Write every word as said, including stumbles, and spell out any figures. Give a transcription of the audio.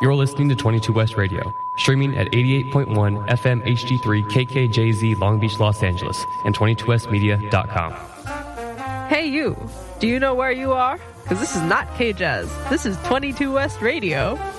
You're listening to twenty-two West Radio, streaming at eighty-eight point one F M H D three K K J Z Long Beach, Los Angeles, and twenty-two west media dot com. Hey you, do you know where you are? Because this is not K-Jazz. This is twenty-two West Radio.